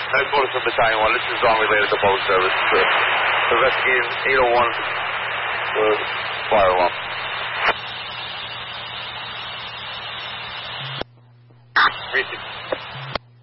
Headquarters from Battalion 1. This is on related to boat service. Investigating 801 fire alarm. Receive.